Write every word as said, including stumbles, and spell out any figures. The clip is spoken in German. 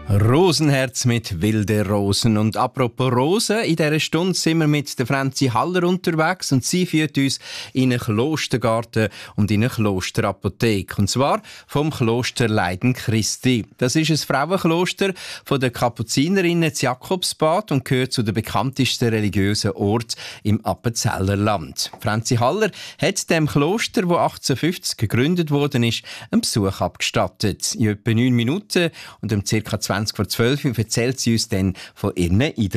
Rosenherz mit wilden Rosen. Und apropos Rosen, in dieser Stunde sind wir mit der Franzi Haller unterwegs und sie führt uns in einen Klostergarten und in eine Klosterapotheke. Und zwar vom Kloster Leiden Christi. Das ist ein Frauenkloster von den Kapuzinerinnen in Jakobsbad und gehört zu den bekanntesten religiösen Orten im Appenzeller Land. Franzi Haller hat dem Kloster, das achtzehnhundertfünfzig gegründet worden ist, einen Besuch abgestattet. In etwa neun Minuten und um ca. zwanzig vor zwölf erzählt sie uns dann von ihren Eindrücken.